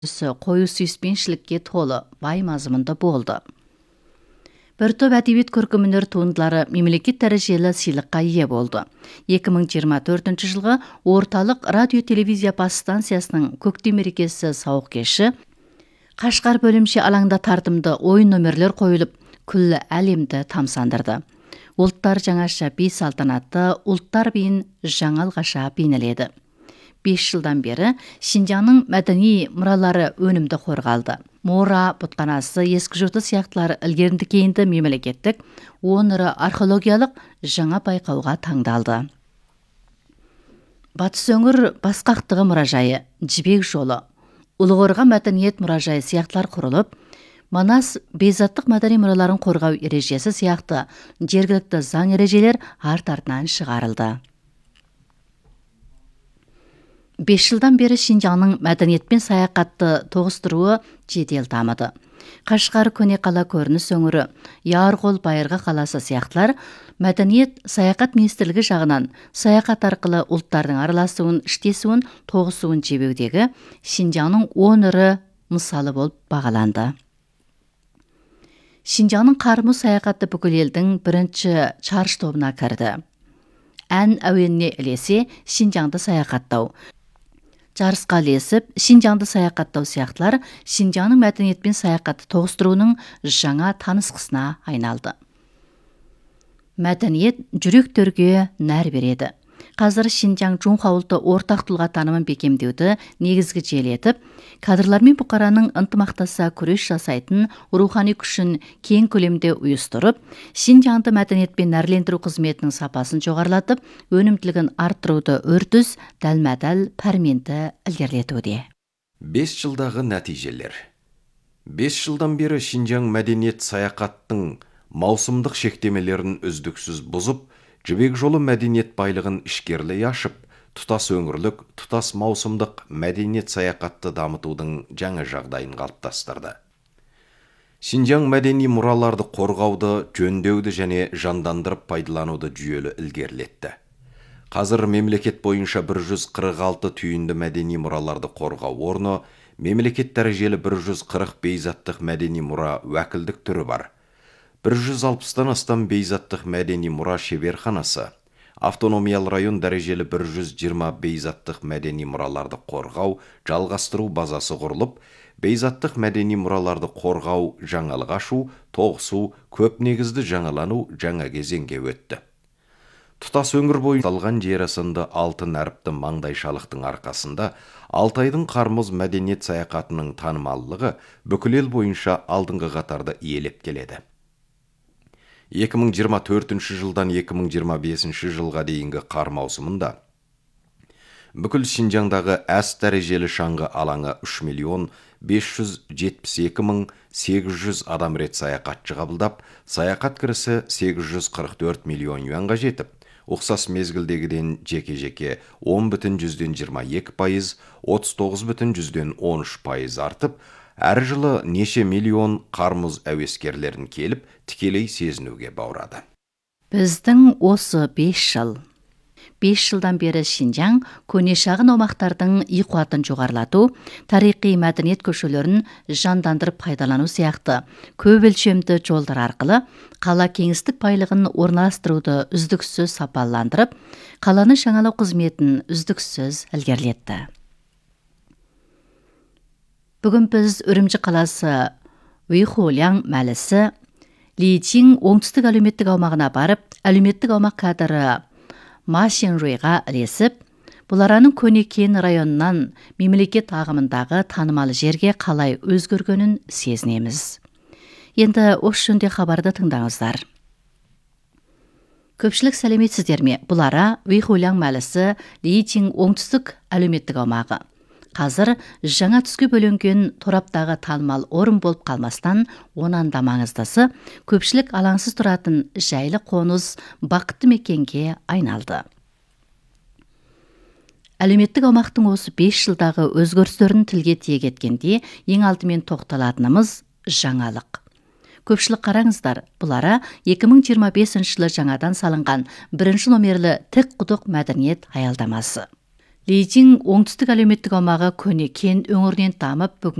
қою сүйіспеншілікке толы, бай мазмұнды болды. Бір топ әдебиет көркемөнер туындылары мемлекет дәрежелі сыйлыққа ие болды. 2024 жылғы орталық радио-телевизия бас станциясының көктем мерекесі сауық кеші Қашқар бөлімше алаңда тартымды ойын номерлер қойылып, күллі әлемді тамсандырды. Ұлттар жаңаша би салтанаты, ұлттар биін жаңалғаша бейнеледі. 5 жылдан бері Шинжаңның мәдени мұралары өнімді қорғалды. Мора, бұтқанасы, ескі жұрты сияқтылары ілгерінді кейінді мемлекеттік, оныры археологиялық жаңа байқауға таңдалды. Батыс өңір басқақтығы мұражайы, жібек жолы, Ұлығырға мәдениет мұражайы сияқтылар құрылып, Манас бейзаттық мәдени мұраларын қорғау ережесі сияқты жергілікті заң ережелер арт-артынан шығарылды. 5 жылдан бері Шинжаңның мәдениетпен саяхатты тоғыстыруы жедел дамыды. Қашқар көне қала көрініс өңірі, Ярғол Байырғы қаласы сияқтылар мәдениет саяхат министрлігі жағынан саяхат арқылы ұлттардың араласуын, іштесуін, тоғысуын жебеудегі Шинжаңның 10 ірі мысалы болып бағаланды. Шинжаңның қарымы саяхаты бүкіл елдің бірінші чарш тобына кірді. Ән әуеніне ілесе Шинжаңды саяхаттау. Жарысқа ілесіп, Шинжаңды саяхаттау сияқтылар Шинжаңның мәдениетпен саяхатты тоғыстыруының жаңа танысқысына айналды. Мәдениет жүректерге нәр береді. Қазір Шинжаң Чунхаулты ортақ тұлға танымын бекемдеуді негізгі желетіп, кадрлармен бұқараның ынтымақтаса күрес жасайтын рухани күшін кең көлемде ұйыстырып, Шинжаңды мәдениетпен нәрлендіру қызметінің сапасын жоғарлатып, өнімділігін арттыруды үрдіс, дәлмәдәл, пәрменді ілгерілетуде. 5 жылдағы нәтижелер. 5 жылдан бері Шинжаң мәдениет саяхаттың маусымдық шектемелерін үздіксіз бұзып, жібек жолы мәдениет байлығын ішкерлей ашып, тұтас өңірлік, тұтас маусымдық мәдениет саяхатты дамытудың жаңа жағдайын қалыптастырды. Шинжаң мәдени мұраларды қорғауды, жөндеуді және жандандырып пайдалануды жүйелі ілгерілетті. Қазір мемлекет бойынша 146 түйінді мәдени мұраларды қорғау орны, мемлекет дәрежелі 140 бейзаттық мәдени мұра уәкілдік түрі бар. 160-тан астам бейзаттық мәдени мұра шеберханасы, автономиялы район дәрежелі 120 бейзаттық мәдени мұраларды қорғау, жалғастыру базасы құрылып, бейзаттық мәдени мұраларды қорғау, жаңалық ашу, тоғысу, көп негізді жаңалану жаңа кезеңге өтті. Тұтас өңір бойынша алған жер асынды алтын әріпті маңдайшалықтың арқасында Алтайдың Қармыз мәдениет саяхатының танымалдығы бүкіл ел бойынша алдыңғы қатарды иелеп келеді. 2024 жылдан 2025 жылға дейінгі қар маусымында бүкіл Шинжаңдағы әс дәрежелі шаңғы алаңы 3.572.800 адам рет саяхатшы қабылдап, саяхат кірісі 844 миллион юанға жетіп, ұқсас мезгілдегіден жеке-жеке 10,22%, 39,13% артып, әр жылы неше миллион қармыз әуескерлерін келіп, тікелей сезінуге баурады. Біздің осы 5 жыл. 5 жылдан бері Шинжаң көне шағын аумақтардың иқуатын жоғарлату, тарихи мәдениет көшелерін жандандырып пайдалану сияқты көп өлшемді жолдар арқылы қала кеңістік байлығын орналастыруды үздіксіз сапаландырып, қаланы жаңалау қызметін үздіксіз ілгерілетті. Бүгін біз Үрімжі қаласы Уйхуляң мәлісі Личинг оңтүстік әлеуметтік аумағына барып, әлеуметтік аумақ кадры Машинруйға ілесіп, бұлараның көне кен районынан мемлекет ағымындағы танымал жерге қалай өзгергенін сезінеміз. Енді осы жөнде хабарды тыңдаңыздар. Көпшілік сәлеметсіздер ме? Бұлара Уйхуляң мәлісі Личинг оңтүстік әлеуметтік аумағы. Қазір жаңа түске бөлінген тораптағы танымал орын болып қалмастан, онан да маңыздысы көпшілік алаңсыз тұратын жайлы қоныс бақытты мекенге айналды. Әлеуметтік аумақтың осы 5 жылдағы өзгерістерін тілге тиек еткенде, ең алдымен тоқталатынымыз жаңалық. Көпшілік қараңыздар, бұлара 2025 жылы жаңадан салынған бірінші номерлі тік құдық мәдениет аялдамасы. Лейжин оңтүстік әлеуметтік аумағы көне кен өңірінен дамып,